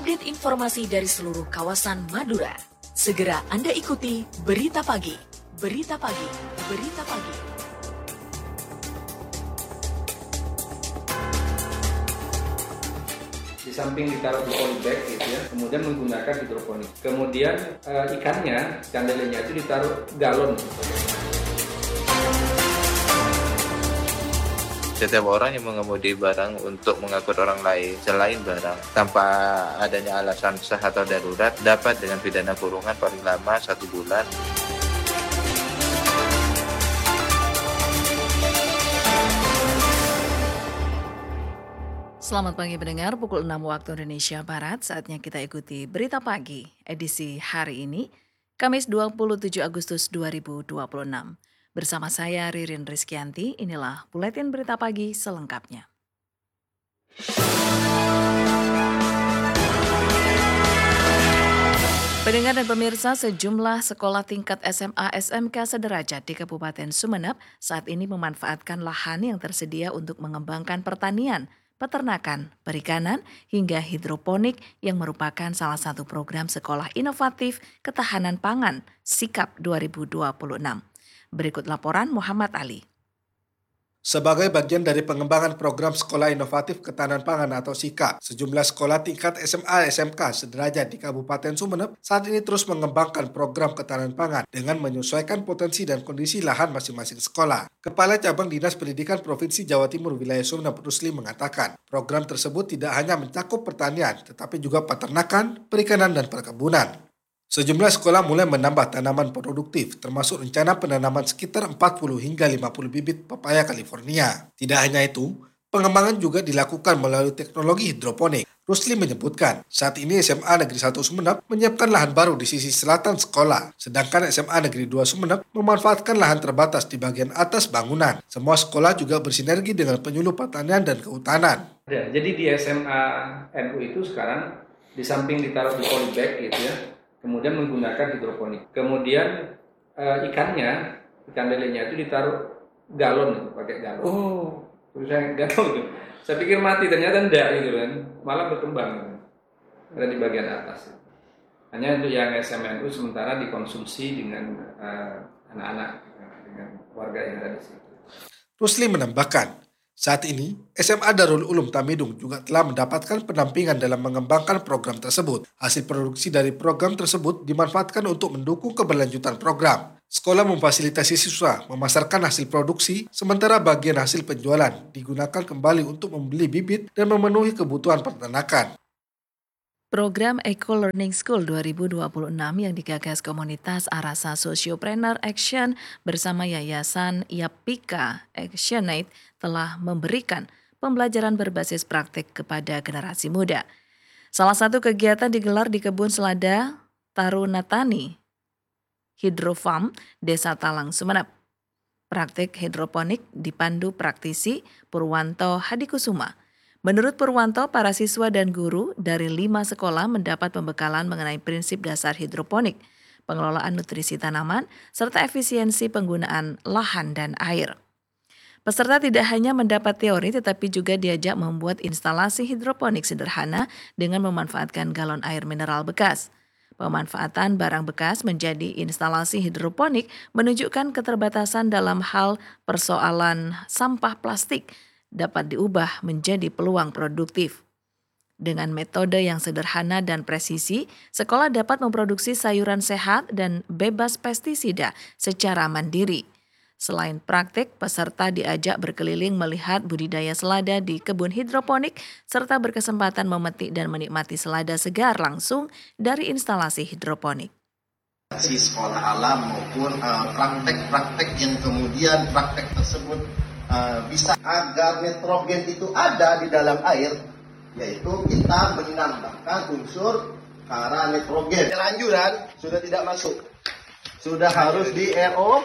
update informasi dari seluruh kawasan Madura. Segera Anda ikuti Berita Pagi. Berita Pagi. Berita Pagi. Di samping ditaruh di polybag gitu ya, kemudian menggunakan hidroponik. Kemudian ikan lelenya itu ditaruh galon. Setiap orang yang mengemudi barang untuk mengangkut orang lain selain barang tanpa adanya alasan sah atau darurat dapat dengan pidana kurungan paling lama 1 bulan. Selamat pagi pendengar, pukul 6 waktu Indonesia Barat, saatnya kita ikuti Berita Pagi, edisi hari ini, Kamis 27 Agustus 2026. Bersama saya Ririn Rizkyanti, inilah Buletin Berita Pagi selengkapnya. Pendengar dan pemirsa, sejumlah sekolah tingkat SMA SMK sederajat di Kabupaten Sumeneb saat ini memanfaatkan lahan yang tersedia untuk mengembangkan pertanian, peternakan, perikanan, hingga hidroponik yang merupakan salah satu program sekolah inovatif ketahanan pangan SIKAP 2026. Berikut laporan Muhammad Ali. Sebagai bagian dari pengembangan program Sekolah Inovatif Ketahanan Pangan atau SIKAP, sejumlah sekolah tingkat SMA SMK sederajat di Kabupaten Sumeneb saat ini terus mengembangkan program ketahanan pangan dengan menyesuaikan potensi dan kondisi lahan masing-masing sekolah. Kepala Cabang Dinas Pendidikan Provinsi Jawa Timur Wilayah Sumeneb Rusli mengatakan, program tersebut tidak hanya mencakup pertanian, tetapi juga peternakan, perikanan, dan perkebunan. Sejumlah sekolah mulai menambah tanaman produktif, termasuk rencana penanaman sekitar 40 hingga 50 bibit pepaya California. Tidak hanya itu, pengembangan juga dilakukan melalui teknologi hidroponik. Rusli menyebutkan, saat ini SMA Negeri 1 Sumeneb menyiapkan lahan baru di sisi selatan sekolah, sedangkan SMA Negeri 2 Sumeneb memanfaatkan lahan terbatas di bagian atas bangunan. Semua sekolah juga bersinergi dengan penyuluh pertanian dan kehutanan. Jadi di SMA NU itu sekarang di samping ditaruh di polybag gitu ya, kemudian menggunakan hidroponik. Kemudian ikan lelenya itu ditaruh galon, pakai galon. Oh, terus saya nggak tahu itu. Saya pikir mati, ternyata enggak gitu kan, malah berkembang. Ada di bagian atas. Hanya untuk yang SMNU sementara dikonsumsi dengan anak-anak, dengan warga yang ada di situ. Rusli menambahkan, saat ini, SMA Darul Ulum Tamidung juga telah mendapatkan pendampingan dalam mengembangkan program tersebut. Hasil produksi dari program tersebut dimanfaatkan untuk mendukung keberlanjutan program. Sekolah memfasilitasi siswa memasarkan hasil produksi, sementara bagian hasil penjualan digunakan kembali untuk membeli bibit dan memenuhi kebutuhan peternakan. Program Eco Learning School 2026 yang digagas komunitas Arasa Sociopreneur Action bersama Yayasan Yapika Actionate telah memberikan pembelajaran berbasis praktik kepada generasi muda. Salah satu kegiatan digelar di Kebun Selada Tarunatani Hidrofarm, Desa Talang, Sumeneb. Praktik hidroponik dipandu praktisi Purwanto Hadikusuma. Menurut Purwanto, para siswa dan guru dari 5 sekolah mendapat pembekalan mengenai prinsip dasar hidroponik, pengelolaan nutrisi tanaman, serta efisiensi penggunaan lahan dan air. Peserta tidak hanya mendapat teori tetapi juga diajak membuat instalasi hidroponik sederhana dengan memanfaatkan galon air mineral bekas. Pemanfaatan barang bekas menjadi instalasi hidroponik menunjukkan keterbatasan dalam hal persoalan sampah plastik dapat diubah menjadi peluang produktif. Dengan metode yang sederhana dan presisi, sekolah dapat memproduksi sayuran sehat dan bebas pestisida secara mandiri. Selain praktik, peserta diajak berkeliling melihat budidaya selada di kebun hidroponik serta berkesempatan memetik dan menikmati selada segar langsung dari instalasi hidroponik. Sekolah alam maupun praktek-praktek yang kemudian praktek tersebut bisa agar nitrogen itu ada di dalam air, yaitu kita menambahkan unsur hara nitrogen. Lanjutan sudah tidak masuk, sudah harus di RO.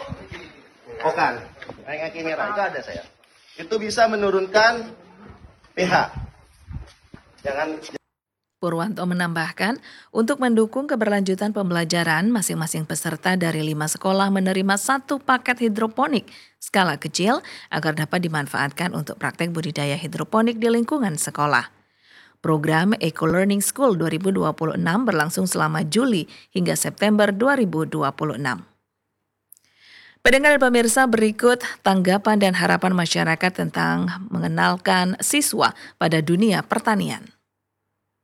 Kan, yang kaki merah itu ada saya. Itu bisa menurunkan pH. Purwanto menambahkan, untuk mendukung keberlanjutan pembelajaran, masing-masing peserta dari 5 sekolah menerima 1 paket hidroponik skala kecil agar dapat dimanfaatkan untuk praktek budidaya hidroponik di lingkungan sekolah. Program Eco Learning School 2026 berlangsung selama Juli hingga September 2026. Pendengar dan pemirsa, berikut tanggapan dan harapan masyarakat tentang mengenalkan siswa pada dunia pertanian.